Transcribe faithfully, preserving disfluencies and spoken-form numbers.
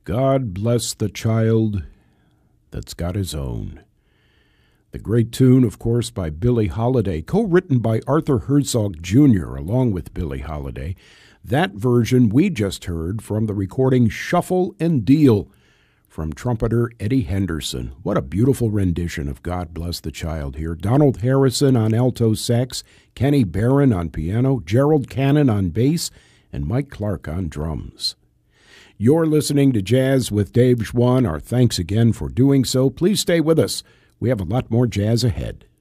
God bless the child that's got his own. The great tune, of course, by Billie Holiday, co-written by Arthur Herzog Junior along with Billie Holiday. That version we just heard from the recording Shuffle and Deal from trumpeter Eddie Henderson. What a beautiful rendition of God Bless the Child here. Donald Harrison on alto sax, Kenny Barron on piano, Gerald Cannon on bass, and Mike Clark on drums. You're listening to Jazz with Dave Schwann. Our thanks again for doing so. Please stay with us. We have a lot more jazz ahead.